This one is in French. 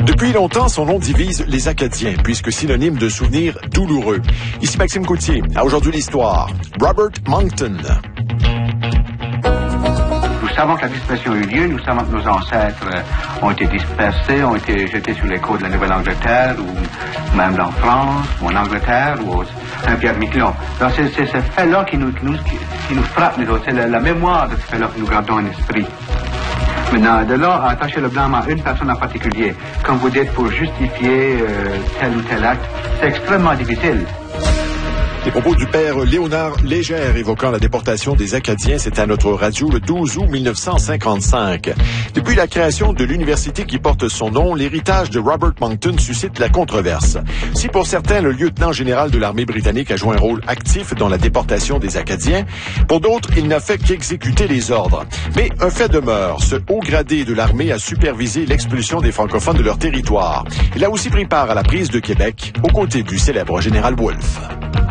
Depuis longtemps, son nom divise les Acadiens, puisque synonyme de souvenirs douloureux. Ici Maxime Coutier, à Aujourd'hui l'Histoire. Robert Moncton. Nous savons que la disparition a eu lieu, nous savons que nos ancêtres ont été dispersés, ont été jetés sur les côtes de la Nouvelle-Angleterre, ou même en France, ou en Angleterre, ou au Saint-Pierre-Miquelon. Donc c'est ce fait-là qui nous frappe, nous autres. C'est la mémoire de ce fait-là que nous gardons en esprit. Maintenant, de là à attacher le blâme à une personne en particulier, comme vous dites, pour justifier tel ou tel acte, c'est extrêmement difficile. Les propos du père Léonard Légère évoquant la déportation des Acadiens, c'était à notre radio le 12 août 1955. Depuis la création de l'université qui porte son nom, l'héritage de Robert Moncton suscite la controverse. Si pour certains, le lieutenant général de l'armée britannique a joué un rôle actif dans la déportation des Acadiens, pour d'autres, il n'a fait qu'exécuter les ordres. Mais un fait demeure, ce haut gradé de l'armée a supervisé l'expulsion des francophones de leur territoire. Il a aussi pris part à la prise de Québec, aux côtés du célèbre général Wolfe.